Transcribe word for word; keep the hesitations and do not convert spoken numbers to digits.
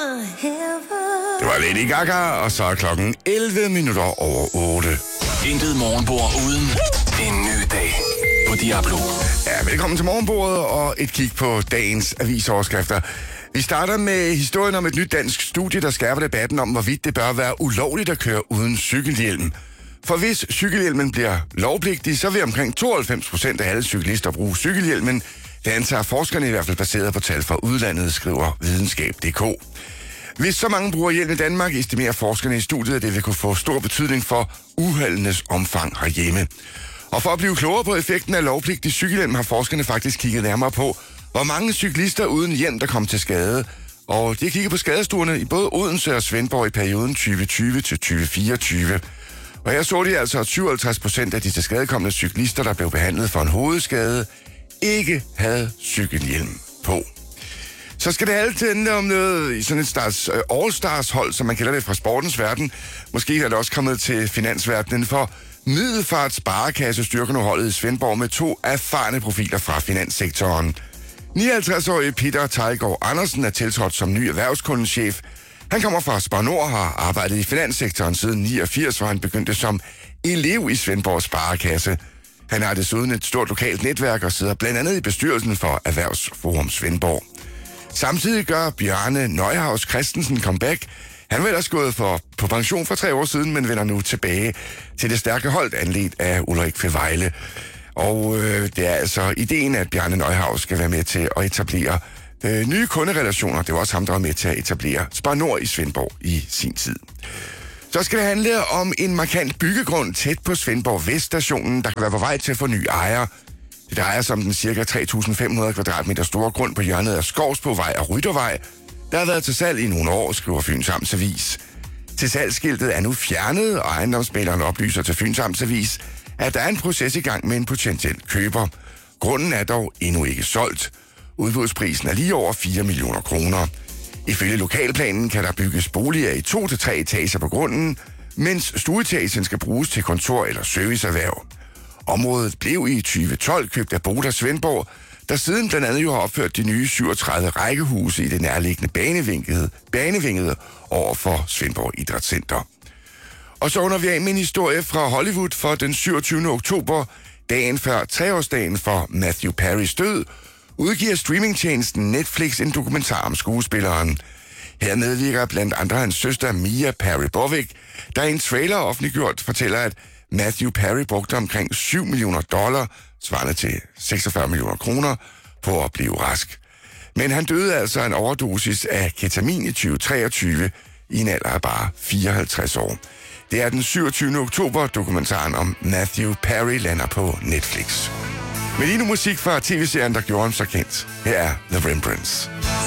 Det var Lady Gaga, og så er klokken elleve minutter over otte. Intet morgenbord uden en ny dag på Diablo. Ja, velkommen til morgenbordet og et kig på dagens avisoverskrifter. Vi starter med historien om et nyt dansk studie, der skærper debatten om, hvorvidt det bør være ulovligt at køre uden cykelhjelm. For hvis cykelhjelmen bliver lovpligtig, så vil omkring tooghalvfems procent af alle cyklister bruge cykelhjelmen. Det antager forskerne i hvert fald baseret på tal fra udlandet, skriver videnskab punktum d k. Hvis så mange bruger hjelm i Danmark, estimerer forskerne i studiet, at det vil kunne få stor betydning for uheldenes omfang herhjemme. Og for at blive klogere på effekten af lovpligtig cykelhjelm, har forskerne faktisk kigget nærmere på, hvor mange cyklister uden hjelm, der kom til skade. Og de har kigget på skadestuerne i både Odense og Svendborg i perioden tyve tyve til tyve fireogtyve. Og her så de altså, at syvoghalvtreds procent af de tilskadekomne cyklister, der blev behandlet for en hovedskade, ikke havde cykelhjelm på. Så skal det alt ende om noget i sådan et stars, uh, all-stars-hold, som man kalder det fra sportens verden. Måske er det også kommet til finansverdenen, for Middelfart Sparekasse styrker nu holdet i Svendborg med to erfarne profiler fra finanssektoren. nioghalvtreds-årige Peter Tejgaard Andersen er tiltrådt som ny erhvervskundenchef. Han kommer fra Spar Nord og har arbejdet i finanssektoren siden niogfirs, hvor han begyndte som elev i Svendborg Sparekasse. Han har desuden et stort lokalt netværk og sidder blandt andet i bestyrelsen for Erhvervsforum Svendborg. Samtidig gør Bjarne Neuhaus Christensen comeback. Han var ellers gået for, på pension for tre år siden, men vender nu tilbage til det stærke hold anledt af Ulrik Fevejle. Og øh, det er altså ideen, at Bjarne Neuhaus skal være med til at etablere øh, nye kunderelationer. Det var også ham, der var med til at etablere Spar Nord i Svendborg i sin tid. Så skal det handle om en markant byggegrund tæt på Svendborg Veststationen, der kan være på vej til at få nye ejere. Det drejer sig om den ca. tre tusind fem hundrede kvadratmeter store grund på hjørnet af Skovsbovej og Ryttervej, der har været til salg i nogle år, skriver Fyns Amts Avis. Til salgsskiltet er nu fjernet, og ejendomsmægleren oplyser til Fyns Amts Avis, at der er en proces i gang med en potentiel køber. Grunden er dog endnu ikke solgt. Udbudsprisen er lige over fire millioner kroner. Ifølge lokalplanen kan der bygges boliger i to til tre etager på grunden, mens stueetagen skal bruges til kontor- eller serviceerhverv. Området blev i tyve tolv købt af Boda Svendborg, der siden blandt andet jo har opført de nye syvogtredive rækkehuse i det nærliggende banevinget, banevinget over for Svendborg Idrætscenter. Og så under vi af med en historie fra Hollywood for den syvogtyvende oktober, dagen før treårsdagen for Matthew Perrys død, udgiver streamingtjenesten Netflix en dokumentar om skuespilleren. Her medvirker blandt andre hans søster Mia Perry Bovik, der i en trailer offentliggjort fortæller, at Matthew Perry brugte omkring syv millioner dollar, svarende til seksogfyrre millioner kroner, på at blive rask. Men han døde altså af en overdosis af ketamin i tyve treogtyve i en alder af bare fireoghalvtreds år. Det er den syvogtyvende oktober, dokumentaren om Matthew Perry lander på Netflix. Men lige nu musik fra tv-serien, der gjorde ham så kendt. Her er The Rembrandts.